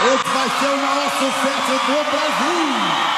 Esse vai ser o maior sucesso do Brasil.